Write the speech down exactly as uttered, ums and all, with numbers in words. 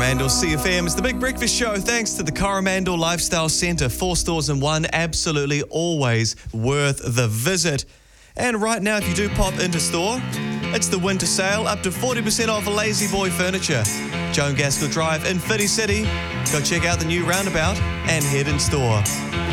Coromandel C F M. It's the Big Breakfast Show thanks to the Coromandel Lifestyle Centre. Four stores in one, absolutely always worth the visit. And right now, if you do pop into store, it's the winter sale, up to forty percent off Lazy Boy furniture. Joan Gaskell Drive in Fitty City. Go check out the new roundabout and head in store.